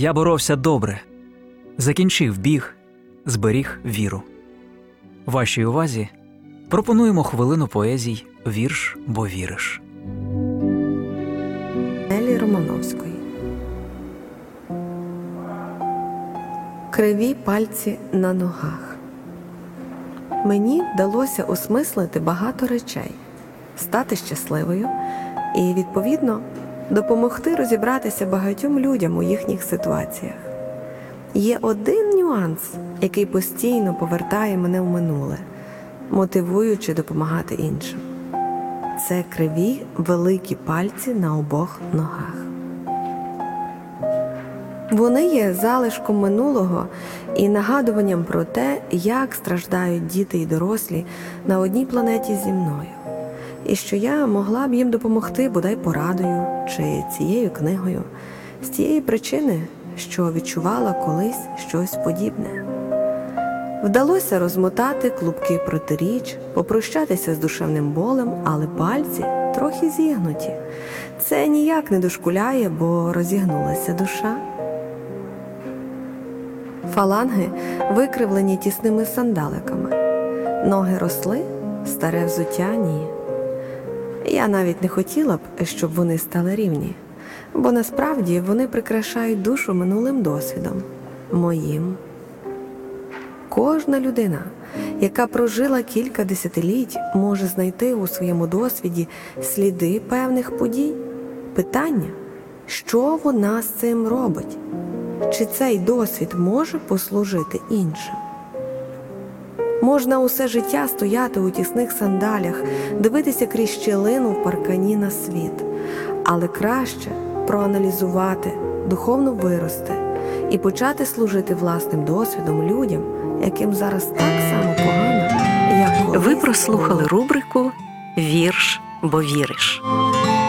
Я боровся добре, закінчив біг, зберіг віру. Вашій увазі пропонуємо хвилину поезій «Вірш, бо віриш». Неллі Романовської. Криві пальці на ногах. Мені вдалося осмислити багато речей, стати щасливою і, відповідно, допомогти розібратися багатьом людям у їхніх ситуаціях. Є один нюанс, який постійно повертає мене в минуле, мотивуючи допомагати іншим. Це криві великі пальці на обох ногах. Вони є залишком минулого і нагадуванням про те, як страждають діти і дорослі на одній планеті зі мною. І що я могла б їм допомогти бодай порадою чи цією книгою, з тієї причини, що відчувала колись щось подібне. Вдалося розмотати клубки протиріч, попрощатися з душевним болем, але пальці трохи зігнуті. Це ніяк не дошкуляє, бо розігнулася душа. Фаланги викривлені тісними сандаликами. Ноги росли, старе взуття – ні. Я навіть не хотіла б, щоб вони стали рівні, бо насправді вони прикрашають душу минулим досвідом, моїм. Кожна людина, яка прожила кілька десятиліть, може знайти у своєму досвіді сліди певних подій. Питання, що вона з цим робить? Чи цей досвід може послужити іншим? Можна усе життя стояти у тісних сандалях, дивитися крізь щілину в паркані на світ. Але краще проаналізувати, духовно вирости і почати служити власним досвідом людям, яким зараз так само погано, як колись. Ви прослухали рубрику «Вірш, бо віриш».